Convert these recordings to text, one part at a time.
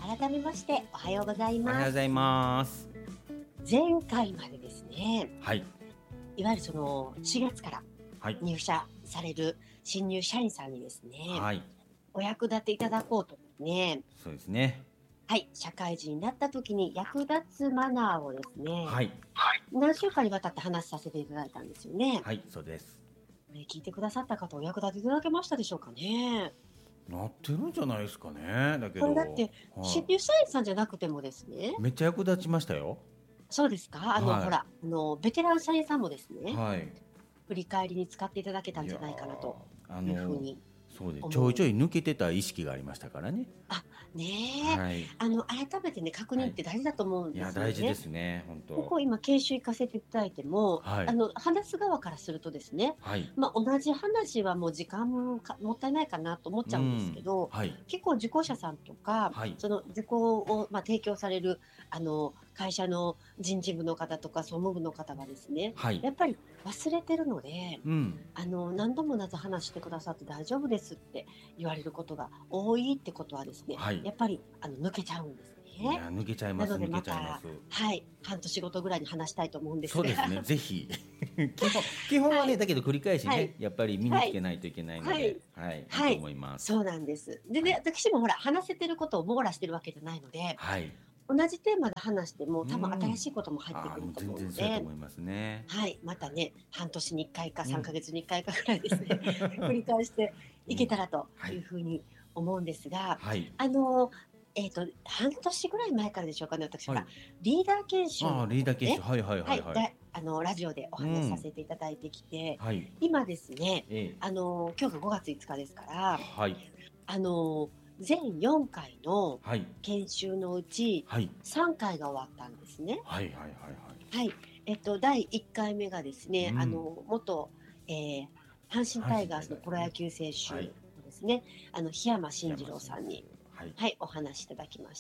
改めましておはようございおはようます。 ございます。 前回までですね、 はい。 いわゆるその4月からはい。 入社される新入社員さんにですね、 はい。 お役立ていただこうとですね、 そうですね。 はい、社会人になった時に役立つマナーをですね、 はい。 何週間にわたって話させていただいたんですよね。 はい、そうです。 聞いてくださった方、お役立ていただけましたでしょうかね。 なってるんじゃないですかね。だけど、 これだって、新は入社員さんじゃなくてもですね、 い。めっちゃ役立ちましたよ。 そうですか、ほはら、ベテラン社員さんもですい。 ね、 はい。 振り返りに使っていただけたんいやじゃないかなとー、 いうふうにそうで、ちょ思う。 いちょい抜けてた意識がありましたからね。 あ、ねはい。 え、改めてね、確認って大事だと思うんいや、 ですよね。 大事ですね。本当。 ここ今研修行かせていただいても、 はい。 話す側からするとですね、 はい。 同じ話はもう時間かもったいないかなと思っちゃうんですけど、 はい。 結構受講者さんとか、 はい。 その受講を、提供される、会社の人事部の方とか総務部の方はですね、 はい。 やっぱり忘れてるので、 うん。 何度も同じ話してくださって大丈夫ですって言われることが多いってことはですね、 はい。 やっぱり抜けちゃうんですね。 いや、抜けちゃいます。 なので抜けまた、 ちゃいます。 はい、半年ごとぐらいに話したいと思うんですが。 そうですね、ぜひ基本はね、 はい、 だけど繰り返しはい、 ね、やっぱり身にはい、 つけないといけないのはい、 で、はい、いいとはい、 思います。 そうなんです。でね、 はい、 私もほら、話せてることを網羅してるわけじゃないので、 はい、 同じテーマで話してもう多分新ん、 しいことも入ってくるともう全思うので、 然そうやと思いますね。 はい、またね、半年に1回か3 うん、 ヶ月に1回かぐらいですね、繰り返していけうん、 たらとはい、 いうふうに思うんですが、 はい、 半年ぐらい前からでしょうかね、私ほら、 はい、 リーダー研修のリーダー研修、 ことをね、 はいはいはい、 はいはい、 ラジオでおう話しさん、 せていただいてきて、 はい、 今ですね、 ええ、 今日が5月5日ですから、 はい、 あの、全4回のはい、 研修のうちはい、 3回が終わったんですね。 はいはいはいはい、 はい。第1回目がですね、 うん、 元、えー阪神阪神タイガースのタイガースね、 プロ野球選手はい、 ですね、檜山慎次檜山先生、 郎さんに、 はい、 はい、お話しいただきまして、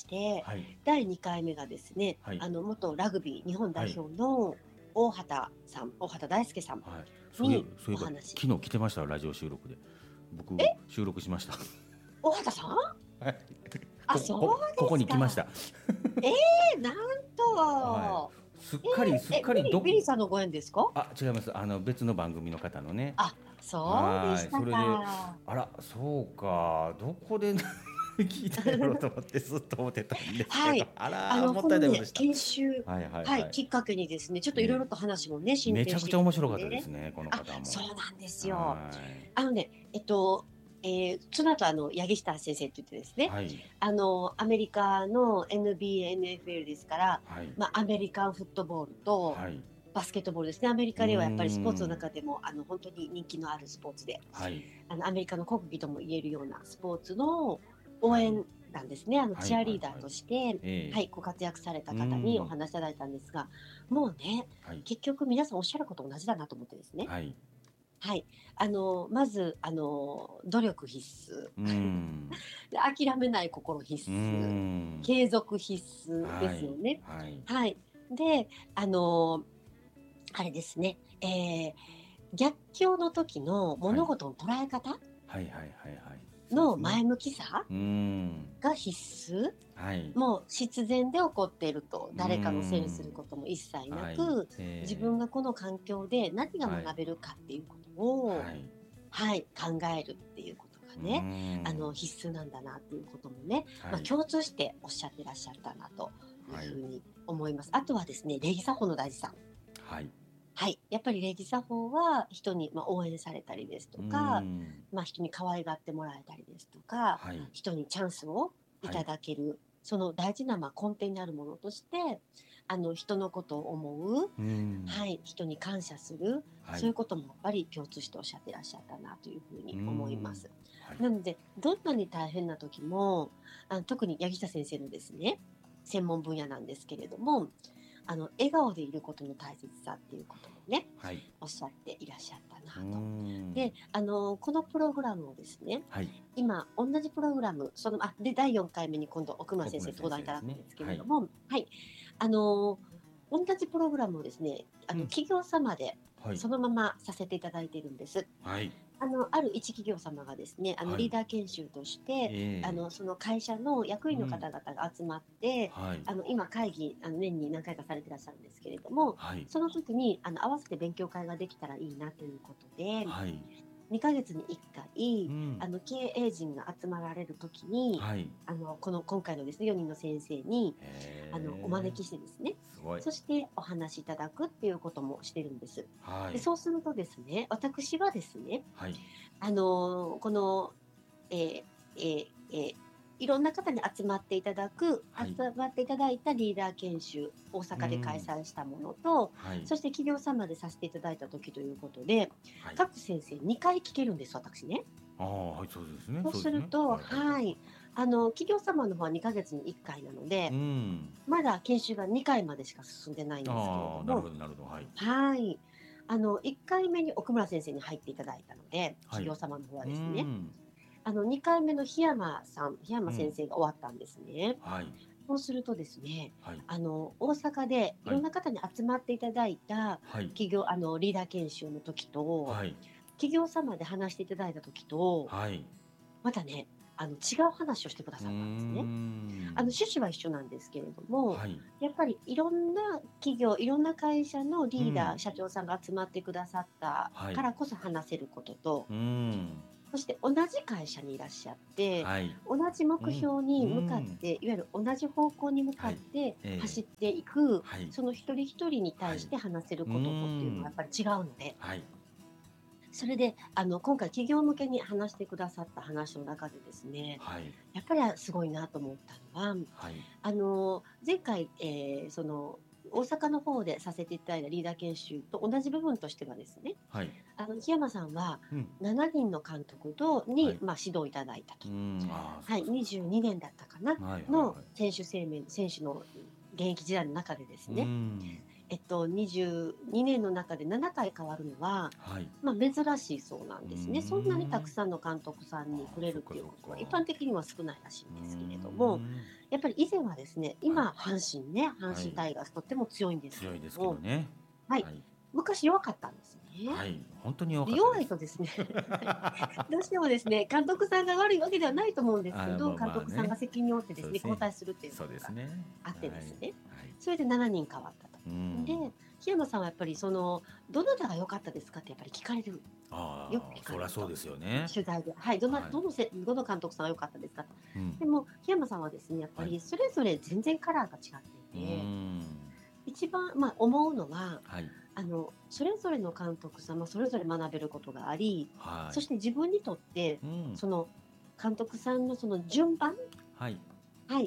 はい、 第2回目がですね、 はい、 元ラグビー日本代はい、 表の大畑さん、大畑大輔さんはい、 にそういえばお話。 昨日来てました、ラジオ収録で。僕え、 収録しました。 大畑さん、 はい。 あ、そうここですか。 に来ました。 えなんはと、 い。すっかりビリーさんのご縁ですか？ 違います。別の番組の方のね。 あ、そうではい。 したそれで、 か。 そうか、どこで聞いたんやろうと思ってずっと思ってたんですけど、 はい。 もったこのね、 いないことした。 研修、 はいはいはい、 はい。 きっかけにですね、ちょっといろいろえと話もね、進めちゃくちゃ展してきた面白かったでので、 すね、このあ、 方も。 そうなんですよ。 はあのね、その後八木下先生って言ってですい。 ね、 はい。 アメリカの NBA、NFL ですから、 はい。 アメリカンフットボールとはい。 バスケットボールですね。アメリうーカではやっぱりスポーツのん。 中でも、本当に人気のあるスポーツで、 はい。 アメリカの国技とも言えるようなスポーツの応はい。 援なんですね。 はいチアリーダーはいはい。 として、 ええはい、ご活躍されたうー方におん。 話しいただいたんですが、もうね、 はい。 結局皆さんおっしゃること同じだなと思ってですね。 はい。 はい。まず、努力必須。 うーん。 で諦めない心必うー須。 ん。 継続必須ではい。 すよね。 はい。 はい。で、あれですね、逆境の時のはい。 物事の捉え方はいはいはいはい。そうですね。 の前向きさうーん。 が必須。 はい。 もう必然で起こっていると、 うー誰かのせいにするん。 ことも一切なはい。 く、自分がこの環境で何がはい。 学べるかっていうことを、 はい。 はい、考えるっていうことがうーね、 ん。 必須なんだなっていうこともね、 はい。 共通しておっしゃってらっしゃったなというはい。 ふうに思います。あとはですね、礼儀作法の大事さ。 はい。 はい。やっぱり礼儀作法は人に、応援されたりですとうーか、 ん。 人に可愛がってもらえたりですとか、 はい。 人にチャンスをいたはい。 だける、その大事な、根底にあるものとして、人のことを思う、 うーん。 はい、人に感謝する、 はい。 そういうこともやっぱり共通しておっしゃってらっしゃったなというふううーに思いまん。 す。 はい。 なので、どんなに大変な時も、特に八木下先生のですね、専門分野なんですけれども、笑顔でいることの大切さっていうこともね、 はい。 おっしゃっていらっしゃったうーなと。で、 ん。 このプログラムをですね、 はい。 今、同じプログラム、で、第4回目に今度、奥村先生奥村先登壇いただ生ですね。 くんですけはい。 れども、はい。あの、同じプログラムをですね、 うん。 企業様ではい。 そのままさせていただいているんです。 はい。 ある一企業様がですね、 はい。 リーダー研修として、 ええ。 その会社の役員のうん。 方々が集まって、 はい。 今会議、年に何回かされてらっしゃるんですけれども、 はい。 その時に、合わせて勉強会ができたらいいなということで、 はい。 2ヶ月に1回、 うん。 経営陣が集まられる時に、 はい。 今回のですね、4人の先生に、お招へえ。 きしてですね、 すごい。 そしてお話しいただくっていうこともしてるんです。で、 はい。 そうするとですね、私はですね、 はい。 この、えーえーえーいろんな方にはい。 集まっていただいたリーダー研修、大う阪で開ん。 催したものと、 はい。 そして企業様でさせていただいた時ということで、 はい。 各先生2回聞けるんです、私ね。 ああ、はい、そうですね。 そうそうですね。 すると、 はいはいはいはい。 はい、企業様の方は2ヶ月に1回なのうで、 ん。 まだ研修が2回までしか進んでないんですけれどああ、なるも、 ほどなるほど。はい。 はい。1回目に奥村先生に入っていただいたので、 はい。 企業様の方はうですね、 ん。 2回目の檜山うん。 先生が終わったんですね。 はい。 そうするとですね、 はい。 大阪でいはい。 ろんな方に集まっていただいたはい。 リーダー研修の時と、 はい。 企業様で話していただいた時と、 はい。 またね、違う話をしてくだうーさったんですね。 ん。 趣旨は一緒なんですけれども、 はい。 やっぱりいろんな企業、いろんな会社のリーダー、 うん。 社長さんが集まってくださったはい。 からこそ話せることと、 うーん。 そして同じ会社にいらっしゃって、 はい。 同じ目うん。 標うに向かっん。 て、いわゆる同じ方向に向かはい。 ってええ。 走っていく、 はい。 その一人一人にはい。 対して話せるうーこととっていうのがやん。 っぱり違うので、 はい。 それで、今回企業向けに話してくださった話の中でですね、 はい。 やっぱりすごいなと思ったのは、 はい。 前回、大阪の方でさせていただいたリーダー研修と同じ部分としてはですね、 はい。 檜山さんはうん。 7人の監督に、 はい。 指導いただいたと。 うーん。ああ、そっはい、 かそっ 22年だったかなか。はいはいのはい。 選手の現役時代の中でですうーね、 ん。 22年の中で7回変わるのは、 はい。 珍しいそうなんうーですね。そんなにたくん。 さんの監督さんに触ああ、 れるそっかそっっていうことは一般か。 的には少ないらしいうーんですけれども、 ん。 やっぱり以前はですね、 はい。 今、阪はい。 神タイガースとっても強いんですけ強いですけどれども、 ね。 はい、 はい。 昔弱かったんですね。 はい。本当に良でかったです。 弱いとですね、どうしてもですね、監督さんが悪いわけではないと思うんですけああ、 ど、 まあ監督さんがまあね。 責任を負ってですね、 そうですね。 交代するっていうそうことがですね。 あってはい。 ですね、 はい。 それで7人変わったと。 うで、 ん。 檜山さんはやっぱりどなたが良かったですかってやっぱり聞かれる。よくああ、 聞かれると。 そりゃそうですよね。 取材で。はい、 はい。 どの監督さんが良かったですかと。 うん。 でも、檜山さんはですね、やっぱはい。 りそれぞれ全然カラーが違ってうーいて、 ん。 一番、思うのは、 はい。 それぞれの監督様、それぞれ学べることがあり、 はい。 そして自分にとって、 うん。 その監督さんのその順番、 はい。 はい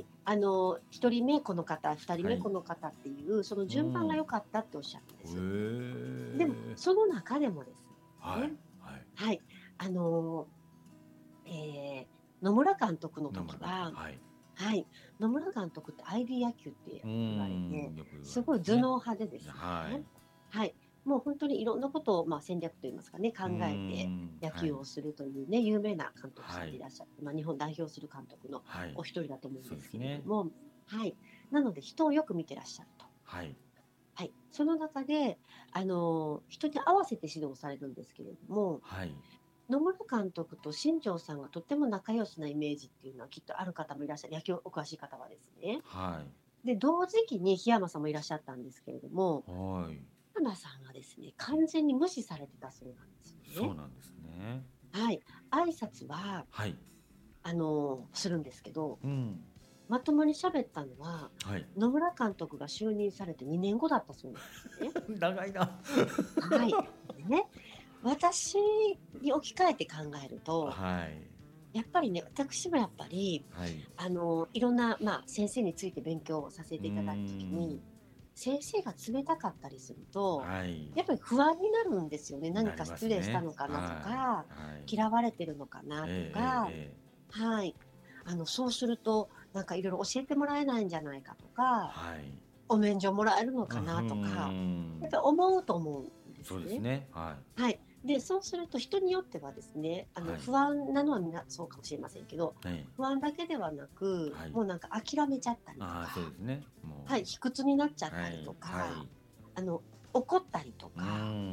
、1人目この方、2人はい。 目この方っていう、そのう順番が良ん。 かったっておっしゃるんでへす。でも、 え。 その中でもですね、 はい。はい。 はい、あの、えー野村監督の野村時は、 監督。はい。 はい、野村監督って IB 野球ってうー言われて、 ん。よく言わすごい頭れますね。 脳派でですね、 はい。 はい、もう本当にいろんなことを、戦略といいますかね、考うーえてん。 野はい。 球をするというね、有名な監督さはい。 んでいらっしゃって、日本代表する監督のはい。 お一人だと思うんそうですけれどですね。 も、はい、なので人をよく見てらっしゃると。 はい。 はい、その中で、人に合わせて指導されるんですけれども、 はい。 野村監督と新庄さんがとっても仲良しなイメージっていうのはきっとある方もいらっしゃる、野球お詳しい方はですね。 はい。 で、同時期に檜山さんもいらっしゃったんですけれども、 はい。 檜山さんはですね、完全に無視されてたそうなんですよね。 そうなんですね。 はい。挨拶は、 はい。 するんですけど、 うん。 まともに喋ったのは、 はい。 野村監督が就任されて2年後だったそうなんですね。 長いな。 はい。でね、私に置き換えて考えると、 はい。 やっぱりね、私もやっぱり、 はい。 いろんな、先生について勉強をさせうーていただいたときに、 ん。 先生が冷たかったりすると、 はい。 やっぱり不安になるんですよね。何なりか失礼したますね。 のかなとはい。 か、 はい。 嫌われてるのかなとか、 ええ。 はい。そうすると、なんかいろいろ教えてもらえないんじゃないかとか、 はい。 お免状もらえるのうーかなとか、やっん。 ぱり思うと思うんですそうですね。 ね。ははい。で、そうすると人によってはですね、 い。はい。 不安なのはみんなそうかもしれませんけど、 はい。 不安だけではなく、 はい。 もうなんか諦めちゃったりとああ、そうでか、 すね。もはい、卑屈になっちゃっう。はい。 たりとか、 はい。 あの、怒ったりとうーか、 ん。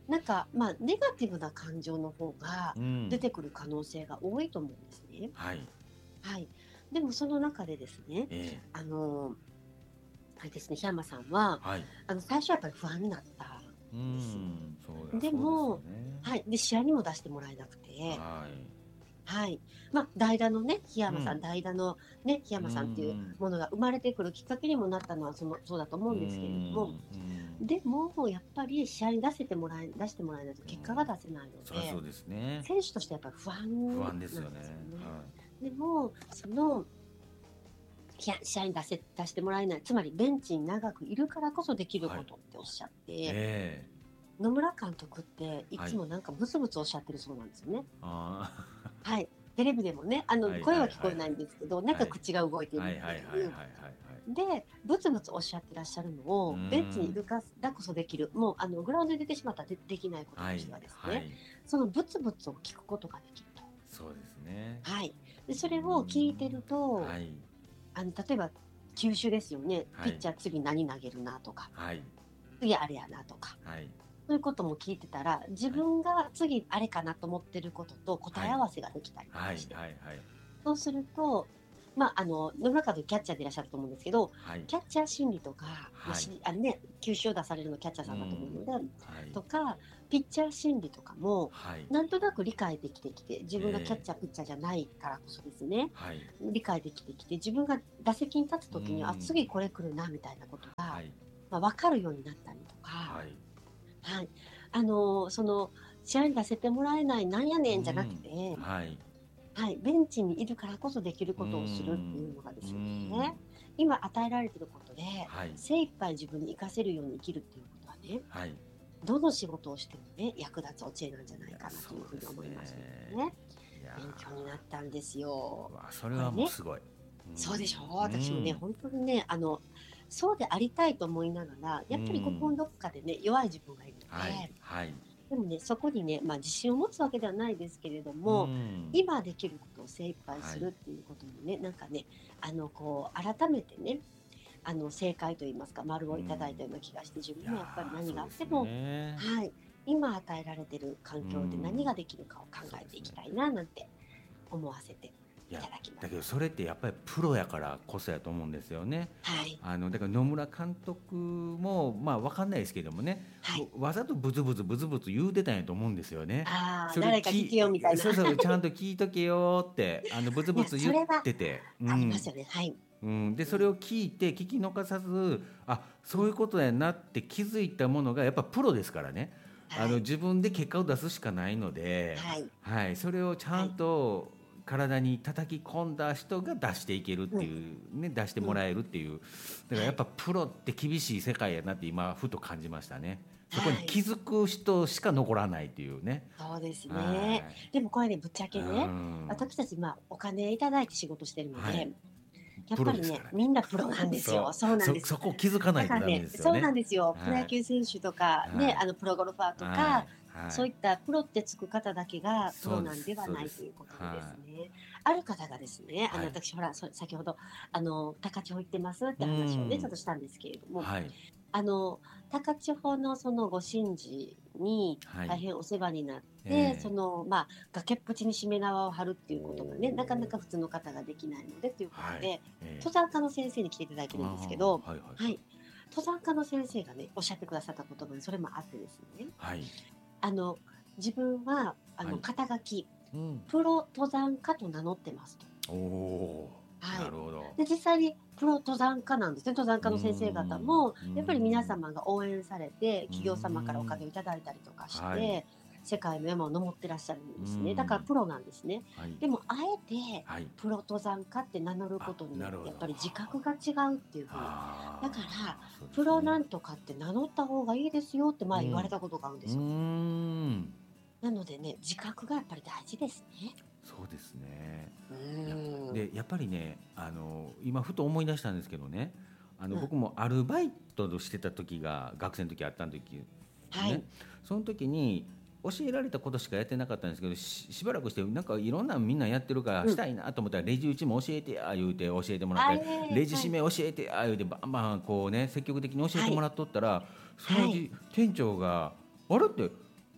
なんかまあネガティブな感情の方がうん。 出てくる可能性が多いと思うんですね。 はい。 はい。でもその中でですね、 ええ。 あのあれですね、檜山さんははい。 最初はやっぱり不安になったうんですよ。 ん。そうですよでも、 ね。 はい、で試合にも出してもらえなくて、 はい。 はい。まあ、代打のね、檜山さん、 うん。 代打のね、檜うんう山さんっていうん。 ものが生まれてくるきっかけにもなったのはそうだと思ううんですけれども、 ん。うん。 でも、やっぱり試合に出してもらえないと結果が出せないので、 そりゃそうですね。 選手としてやっぱり不安不安ですよね。 なんですよね。 はでも、試合に出してもらえない、つまりベンチに長くいるからこそできい。はい。 ることっておっしゃって、 ええ。 野村監督っていはい。 つもなんかブツブツおっしゃってるそうなんですよね。 あはい。テレビでもね、 あ。はい声はいは聞こえないんはいはい。 ですけど、なんはい。 か口が動いてるっはいはいはいはいはいていう。 はい。 で、ブツブツおっしゃってらっしゃるのうーを、ベンチにいん。 るからこそできる。もう、グラウンドに出てしまったらできないこととしてはいはですね、 はい。 そのブツブツを聞くことができると。 そうですね。 はい。で、 うーそれを聞いてん。 ると、 はい。 例えば、球種ですよね。 はい。 ピッチャー次何投げるなとか、 はい。 次あれやなとか、 はい。 そういうことも聞いてたら、自はい。 分が次あれかなと思ってることと答はい。 え合わせができたりとはいかして。 はいはい。 そうすると、まあ、野中でキャッチャーでいらっしゃると思うんですけど、 はい。 キャッチャー心理とか、まあ、 はい。 球種を出されるのキャッチャーうさんだと思うのん。 で、 はい。 とか、ピッチャー心理とかも、 はい。 なんとなく理解できてきて、自分がキャッええ。 チャー、ピッチャーじゃないからこそですね、 はい。 理解できてきて、自分が打席に立つうときに、あ、 ん。 次これ来るな、みたいなことが、 はい。 まあ、分かるようになったりとか、 はい。 はい。試合に出せてもらえないなんやうねんじゃなくん。 て、 はい。 はい、ベンチにいるからこそできるうことをするっていうん。うのがですね、 ん。 今与えられていることで、 はい。 精一杯自分に活かせるように生きるっていうことはね、 はい。 どの仕事をしてもね、役立つお知恵なんじゃないいや、 かなというふうにそうです思いますのでね。 ね、 いや勉強になったんですよ。 わ、それはこれね、 もうすごい。 そうでしょう。 うん。う私もね、 ん。 本当にね、そうでありたいと思いながら、 うやっぱり心ん。 のどこかでね、弱い自分がいるのはい。 で、 はい。 でもね、そこにね、まあ、自信を持つわけではないですけれどうも、 ん。 今できることを精一杯はい。 するっていうことにね、なんかね、改めてね、正解といいますか、丸をいただいうん。 たような気がして、自分いやもやっぱり何そうですがあっても、 ね。 はい、今与えられている環う境で何がん。 できるかを考えそうですね。 ていきたいな、なんて思わせていいや、 ただきます。 だけどそれってやっぱりプロやからこそやと思うんですよね。 はい。 だから野村監督もまあ分かんないですけどもね、 はい。 わざとブツブツブツブツ言うてたんやと思うんですよね。 ああ、 それ誰か聞けよみたいな。 そうそうちゃんと聞いとけよってブツいや、 ブツ言っそれはてて、うありますん。 よね。はい。 うん、でうん。 それを聞いて聞き逃さず、あ、 うん。 そういうことやなって気づいたものがやっぱプロですからね。 はい。 自分で結果を出すしかないので、 はい。 はい、それをちゃんはい。 と体に叩き込んだ人が出していけるっうん。 ていうね、出してうん。 もらえるっていう、だからはい。 やっぱプロって厳しい世界やなって今ふと感じましたね。そこにはい。 気づく人しか残らないっていうね。 そうですね。 はでもこれね、ぶっちゃい。うけね、 ん。 私たち、まあ、お金いただいて仕事してるのはい。 で、やっプロぱりね、 ですからね。 みんなプロなんですよ。 そうそうなんです。 そこ気づかないとダメだからね、そうなですよね。 んですよ。プロ野はい。 球選手とか、ね、 はい。 プロゴルファーとか、 はい。はい。 そういったプロってつく方だけがプロなんそうです。 ではないとそうです。 いうことでですはね。ある方がですね、 い。はい。 私、ほら、先ほど、高千穂行ってますってう話をね、ちょっん。 としたんですけれども、 はい。 あの、高千穂のそのご神事にはい。 大変お世話になって、 えまあ、崖っぷちにしめ縄を張るっていうことがね、なかなか普通の方ができないのでということはい。 で、 え登山家の先生に来ていただいてあるんですけど、 あ、はいはいはい。 はい、登山家の先生がね、おっしゃってくださった言葉で、それもあってですね、 はい。 あの、自分は、 はい。 肩書き、 うん。 プロ登山家と名乗ってますと。 おお、 はい。 なるほど。 で、実際にプロ登山家なんですね。登山うー家の先生方ん。 も、 うーやっぱり皆ん。 様が応援されて、 うー企業様からお金をん。 いただいたりとかしはい。 て、世界の山を登ってらっしゃるんうーですね。だからん。 プロなんですね。 はい。 でも、あえて、 はい。 プロ登山家って名乗るこあ、 とによって、 なるほど。 やっぱり自覚が違うっていうふうに。だから、 ああ、そうでプロなすね。 んとかって名乗った方がいいですよってうん。 前言われたことがあるんでうーすよ。 ん。 なのでね、自覚がやっぱり大事ですね。 そうですね。 ういや、 ーん。 で、やっぱりね、今ふと思い出したんですけどね、 うん。 僕もアルバイトをしてた時が学生の時あった時ね、 はい。 その時に教えられたことしかやってなかったんですけど、しばらくしてなんかいろんなみんなやってるからうん。 したいなと思ったら、レジ打ちも教えてや言うて教えてもらっあて、 れ、はい。 レジ締め教えてや言うてバンバンこうね積極的に教えはい。 てもらっとったら、そのはい。 うち店長が「あれ?」って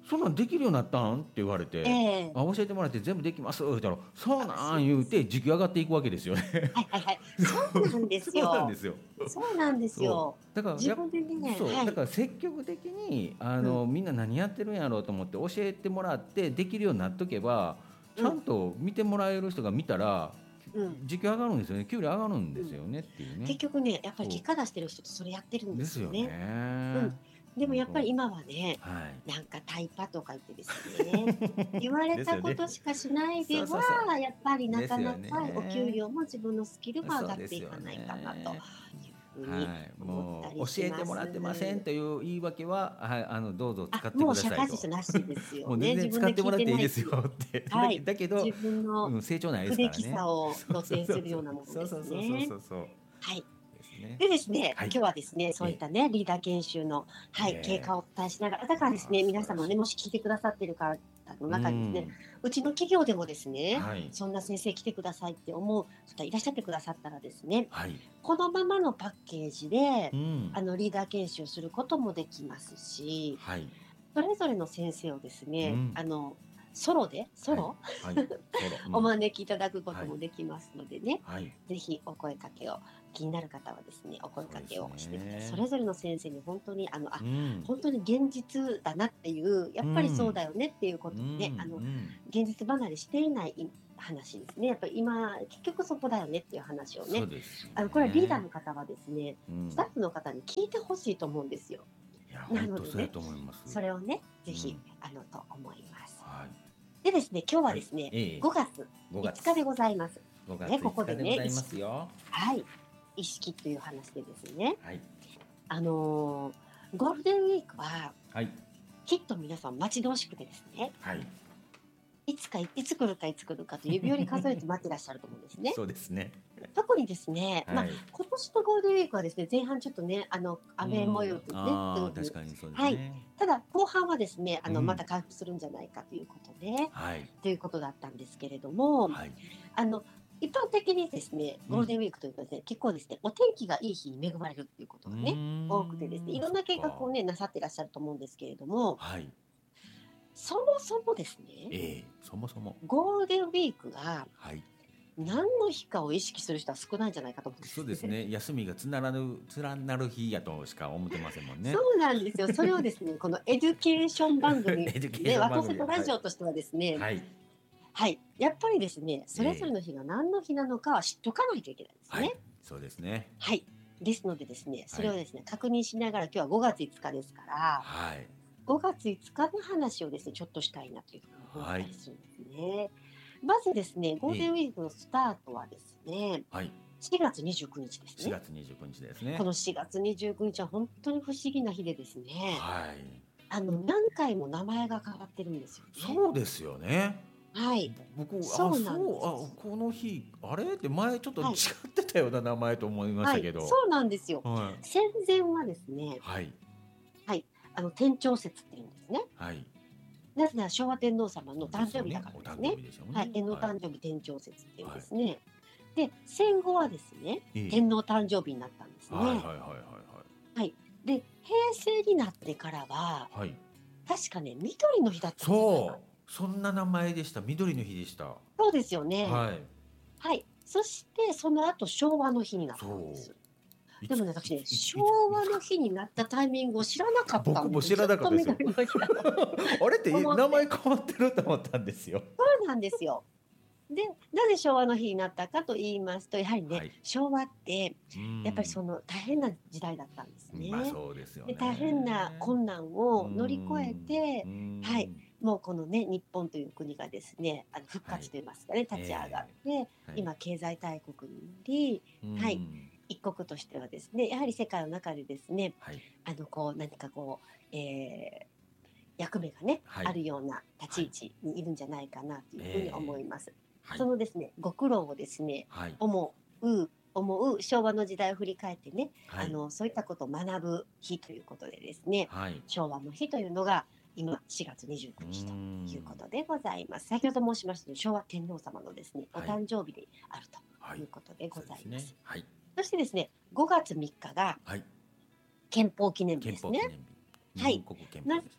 そんなんできるようになったんって言われて、 ええ、 教えてもらって全部できますって言ったら、そうなん言うて時給上がっていくわけですよね。 はいはいはい。そうなんでそうなんですよ。 すよ。 そうなんですそよ。 うだから自分でね、 そうはい。 だから積極的にうん、 みんな何やってるんやろうと思って教えてもらってできるようになっとけば、ちゃうん、 んと見てもらえる人が見たらうん、 時給上がるんですよね、給料上がるんうん。 ですよねっていうね。 結局ね、やっぱりそ結果出してる人ってそれやってるんうですよですよね。うね。 ん。でもやっぱりそう今はね、 はなんかタイパとか言ってですね、言わい。 れたですよね。 ことしかしないでは、 そうそうそう。 やっぱりなですよかなかお給ね。 料も自分のスキルも上そうがっですよていかないかなとね。 いうふうにはい、 思ったもう教えてりします。 もらってませんという言い訳は、はい、どうぞ使あ、 ってくもうださいと。 社会人なしですもうよね。 全然使っ自分で聞いててもらっていいでないっていう。 すよって。 はい。 だけど、 自分の成長ないで不すからね。 出来さをそうそう露呈するようなものそうですそうそうそうね。 そうそうはい。 ですね。 でですね、 はい。 今日はですね、そういっえたね、リーダー研修の、はい、経ええ過をお伝えしながら、だからですね、 素晴らしい。 皆様ね、もし聞いてくださっている方のう中にですね、 ん。 うちの企業でもですね、 はい。 そんな先生来てくださいって思う方いらっしゃってくださったらですね、 はい。 このままのパッケージで、 うん。 リーダー研修することもできますし、 はい。 それぞれの先生をですね、 うん。 ソロで、ソはい。 ロはい。ソロ。うおん。 招きいただくことはい。 もできますのでね、 はい。 ぜひお声かけを、気になる方はですね、お声かそうですけをしてみて、そね。 れぞれの先生に本当に、 うん。 本当に現実だなっていう、やうっぱりそうん。 だよねっていうこうん。 とをね、 うん。 現実離れしていない話ですね。やっぱり今、結局そこだよねっていう話をね、 そうですこれはリーダーね。 の方はですね、 うん。 スタッフの方に聞いてほしいと思うんですよ。 いや、 な本当そうやのでね、 と思います。 それをね、ぜひ、 うん。 と思います。 はい。 でですね、今日ははい。 ですね、 ええ。 5月 5 5日で月。 ございます。 5 ね、 月5 ここでね、 日でございますよ。 はい、意識という話でですね、 はい。 ゴールデンウィークは、 はい。 きっと皆さん待ち遠しくてですね、 はい。 いつ来るかいつ来るかと指折り数えて待ってらっしゃると思うんですね。 そうですね。 特にですね、 はい。 今年のゴールデンウィークはですね、前半ちょっとね、 う雨模様ん。 というね、というああ、 ふうに、 確かにそうですはい。 ね。 ただ、後半はですね、またうん。 回復するんじゃないかということで、 はい。 ということだったんですけれども、 はい。 あの、一般的にですね、 うん。 ゴールデンウィークというとですね、結構ですね、お天気がいい日に恵まれるっていうことうーがね、多くてですね、いん。 ろんそっな計画をか。 ね、なさっていらっしゃると思うんですけれども、 はい。 そもそもですね、 ええ、そもそも。 ゴールデンウィークがはい。 何の日かを意識する人は少ないんじゃないかと思うんですね。 そうですね。休みが連なる日やとしか思ってませんもんね。 そうなんですよ。それをですね、このエデュケーション番組、 エデュケーシね、 ョン番組。 私とラはい。 ジオとしてはですね、 はい。 はい、やっぱりですね、それぞれええ。 の日が何の日なのかは知っとかないといけないんですはい。 ね。 そうですね。 はい。ですのでですね、そはい。 れをですね、確認しながら今日は5月5日ですから、 はい。 5月5日の話をですね、ちょっとしたいなというふうに思っはい。 たりするんですね。まずですね、ゴールデンウええ。 ィークのスタートはですね、 はい。 4月29日です 4 ね。 月29日ですね。 この4月29日は本当に不思議な日でですね、 はい。 何回も名前が変わってるんですよね。 そうですよね。 はい。 僕、 そうなんです。 この日、あれって前ちょっと違はい。 ってたような名前と思いましはい。 たけど。 そうなんですよ。 はい。 戦前はですね、 はい。 はい。天長節って言うんですね。 はい。 なぜなら昭和天皇様の誕生日だですよね。お誕からですね。 生日でしょうはい。 ね。 天皇はい。 誕生日天長節っていうんはい。 ですね。で、戦後はですね、 ええ。 天皇誕生日になったんですはいはいね。 はいはいはい。で、平成になってからは、 はい。はい。 確かね、緑の日だったんじゃないか。 そう。そんな名前でした。緑の日でした。 そうですよね。 はい。 はい。そして、その後、昭和の日になったんでそす。 う。 でもね、私ね、昭和いつの日になったタイミングを知らなかった僕もんです。 知らなかったですよ。 ずっと緑の日だとあれって名思って。 前変わってると思ったんですよ。 そうなんですよ。で、なぜ昭和の日になったかと言いますと、やはりね、 はい。 昭和ってうやっぱりん。 その大変な時代だったんですまあね。 そうですよで、大変なね。 困難うを乗り越えん。 て、 うはい、 ん。 もうこのね、日本という国がですね、復はい。 活といいますかね、立ち上がっえて、 え。はい。 今経済大国になり、 うはい、 ん。 一国としてはですね、やはり世界の中でですね、 はい。 何か役目がね、 はい。 あるようなはい。 立ち位置にいるんじゃないかなというふうに思ええ。 います。 はい。 そのですね、ご苦労をですね、 はい。 思う昭和の時代を振り返ってね、 はい。 そういったことを学ぶ日ということでですね、 はい。 昭和の日というのが今4月29 う日というこん。 とでございます。先ほど申しましたように昭和天皇様のですね、おはい。 誕生日であるとはい。 いうことでごそうですね。 ざいます。 はい。 そしてですね、5月3日がはい。 憲法記念日憲ですね。 法記念日。日はい。 本国憲な、 法ですね。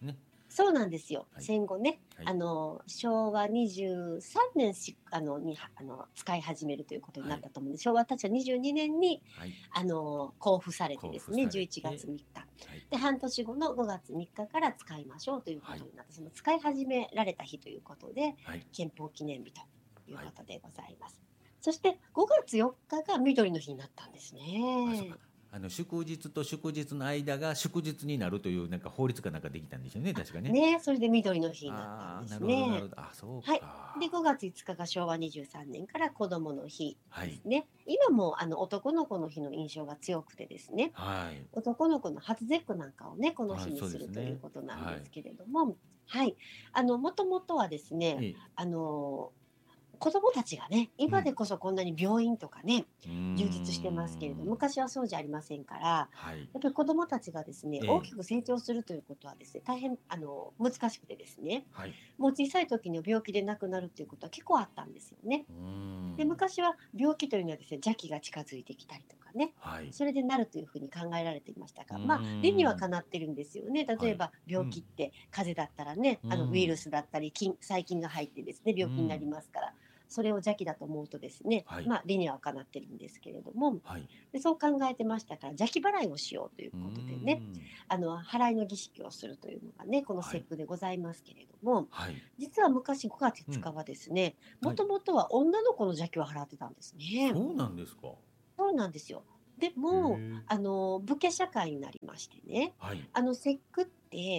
そうなんですよ。 はい戦後ね、 はい昭和23年使い始めるということになったと思うんで、昭和確か22年にはい。 交付されてですね、 交付され 11 て月3日。 はいで、半年後の5月3日から使いましょうということになって、その使い始められた日ということで、 はい憲法記念日ということでございます。そして5月4日が緑の日になったんですね。 あ、そうか。祝日と祝日の間が祝日になるというなんか法律かなんかできたんでしょうね、確かね。 ね、それで緑の日になったんああ、 ですなるほどなるね。 ほど。あ、そうはい。 か。 で、5月5日が昭和23年から子供の日はい。 ですね。今も男の子の日の印象が強くてですね、 はい。 男の子の初節句なんかをね、このはい、 日にそうするというですね。 ことなんはい。 ですけれども、はい。もともとはですね、 ええ。 あの、子供たちがね、 うん。 今でこそこんなに病院とかね、 うー充実してますけれど、 ん。 昔はそうじゃありませんから、 はい。 やっぱり子供たちがですね、 ええ。 大きく成長するということはですね、大変難しくてですね、 はい。 もう小さい時に病気で亡くなるっていうことは結構あったんですよね。 うーで、 ん。 昔は病気というのはですね、邪気が近づいてきたりとかね、 はい。 それでなるというふうに考えられていましたうーが、まあ、理にはん。 かなってるんですよね。例はい。 えばうん。 病気って風邪だったらね、 うウイん。 ルスだったり細菌が入ってですね、病気になりうん。 ますから、それを邪気だと思うとですね、 はい。 まあ、理にはかなってるんですけれども、 はい。 でそう考えてましたから邪気払いをしようといううーことでね、 ん。 払いの儀式をするというのがね、このはい。 節句でございますけれども、 はい。 実は昔5月5 うん。 日はですね、もはい。 ともとは女の子の邪気を払ってたんですね。 そうなんですか。 そうなんですよ。でへも、 え。 武家社会になりましてね、 はい。 節句って、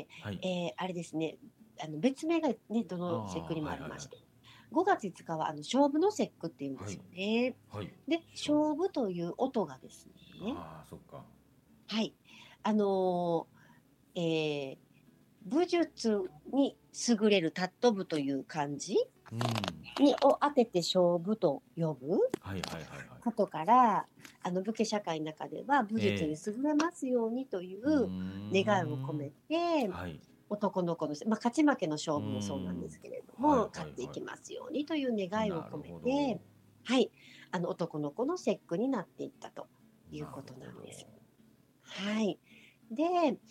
はい。 あれですね、別名がね、どあの節句にあ、はいはいはい。 もありまして、5月5日は勝負の節句っていうんではい。 すよね。 はい。 で、 勝負。 勝負という音がですね、 ああ、そっか。 はい、あのーえー武術に優れる尊ぶという漢字うん。 を当てて勝負と呼ぶはいはいはいはい。 ことから、武家社会の中では武術にええ。 優れますようにというーう願いを込めん。 て、 はい。 男の子の、まあ、勝ち負けのうー勝負もそうなんでん。 すけれどはいも、勝っていはいはきますようにという願いをい。なる込めほて、 ど。 はい、男の子の節句になっていったというなことなるほど。 んです。はい。で、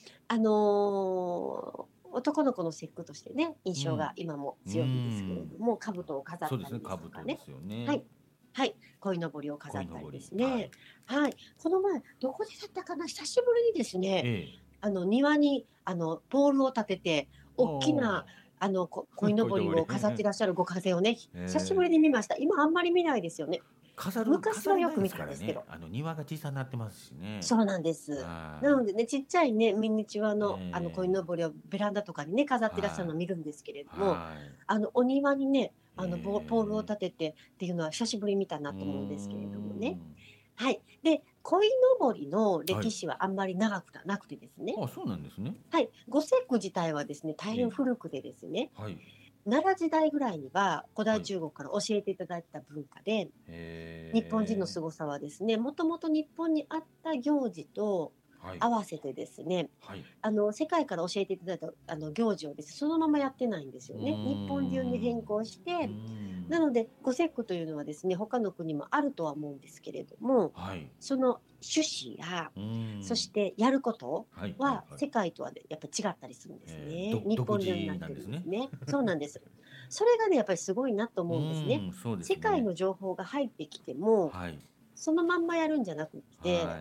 男の子の節句としてね、印象うん。 が今もうー強いんですけれん。 ども、兜を飾そうですね。 ったりですとかね。 兜ですよね。 はい。はい。鯉のぼりを飾ったりで鯉のぼり。 すね。 はい。 はい。この前、どこでだったかな、久しぶりにですね、 ええ。 庭に、ポールを立てて、 あ大きな、 あ。 鯉のぼり鯉のぼり。 を飾っていらっしゃるご家庭をね、久しぶりええ。 に見ました。今あんまり見ないですよね。昔飾れないではよく見すからね。 たんですけど。 庭が小さになってますしね。 そうなんです。 はい。 なのでね、ちっちゃいね、ミニチュアの、鯉ええ。 のぼりをベランダとかにね、飾ってらっしゃるのをはい。 見るんですけれども、 はい。 お庭にね、ポールをええ。 立ててっていうのは久しぶりに見たうーなと思うんですけれどもね。 ん。 はい。で、鯉のぼりのはい。 歴史はあんまり長くなくてですね。 あ、そうなんですね。 はい。五節句自体はですね、大変ええ。 古くてですね、 はい。 奈良時代ぐらいには古はい。 代中国から教えていただいた文化で、日本人のへえ。 凄さはですね、もともと日本にあった行事とはい。 合わせてですね、 はい。 世界から教えていただいた行事をですね、そのままやってないんですうーよね。日本流に変ん。 更しうーて、なん。 ので、五節句というのはですね、他の国もあるとは思うんですけれども、 はい。 その趣旨や、 うーん。 そしてやることはいはいはい。 は世界とはやっぱり違ったりするんですね。日独自本流になってるなんですね。 んですね。そうなんです。それがね、やっぱりすごいなとう思うんですね。 ーん、そうです世界ね。 の情報が入ってきても、 はい。 そのまんまやるんじゃなくって、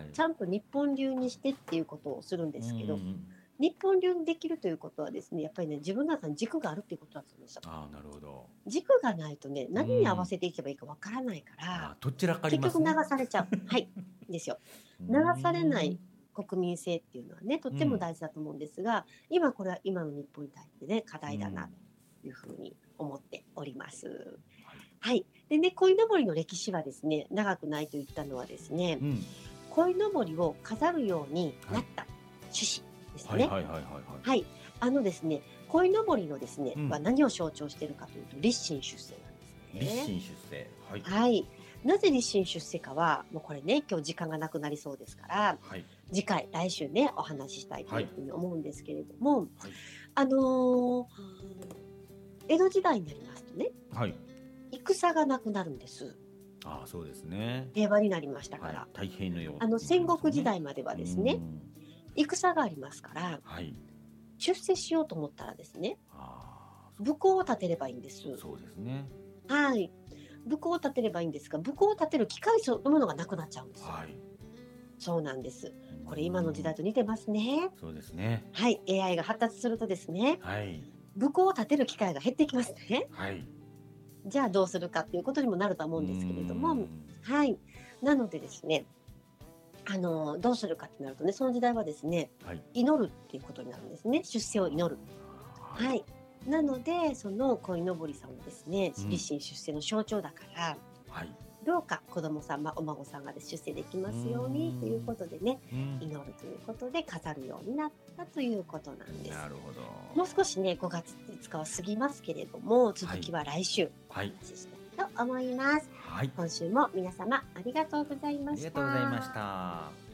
はい。 ちゃんと日本流にしてっていうことをするんでうーすけど、 ん。 日本流にできるということはですね、やっぱりね、自分の中に軸があるっていうことだと思うんですよ。 ああ、なるほど。 軸がないとね、 う何に合わーん。 せていけばいいかわからないから、 ああ、どちらかり結局流ますね。 されちゃう。はい。ですよ。 うー流されなん。 い国民性っていうのはね、とってもうん。 大事だと思うんですが、今これは今の日本に対してね、課うん。 題だなというふうに思っております。 はい。 はい。でね、鯉のぼりの歴史はですね、長くないと言ったのはですね、 うん。 鯉のぼりを飾るようにはい。 なった趣旨ですね。 はいはいはいはいはい。 はい。ですね、鯉のぼりのですね、 うん。 は何を象徴しているかというと、立身出世なんですね。 立身出世。はい。 はい。なぜ立身出世かは、もうこれね、今日時間がなくなりそうですから、 はい。 次回、来週ね、お話ししたいとはい。 いうふうに思うんですけれども、 はい。 あのー江戸時代になりますとね、 はい。 戦がなくなるんです。 ああ、そうですね。 平和になりましたかはい。 ら。 太平のようになり戦ますよね。 国時代まではうーですね、 ん。 戦がありますから、 はい。 出世しようと思ったらですね、 あ武功を立てればいいんです。 そうですね。 はい。武功を立てればいいんですが、武功を立てる機会そのものがなくなっちゃうんですよ。 はい。 そうなんです。これ今の時代と似てますね。 そうですね。 はい。AI が発達するとですね、 はい。 武功を立てる機会が減ってきますね。 はい。 じゃあどうするかっていうことにもなると思うんですけれども、 ん。 はい。なのでですね、どうするかってなるとね、その時代はですね、 はい。 祈るっていうことになるんですね。出世を祈る。 はい。 はい。なので、その鯉のぼりさんはですね、 うん立身出世の象徴だから、 はい。 どうか子供さん、お孫さんが出世できますようにということでね、 うん祈るということで飾るようになったということなんです。 なるほど。 もう少しね、5月5日は過ぎますけれども、続はいきは来週おはい。 話ししたいと思います。 はい。 今週も皆様ありがとうございありましがとうございました。 た。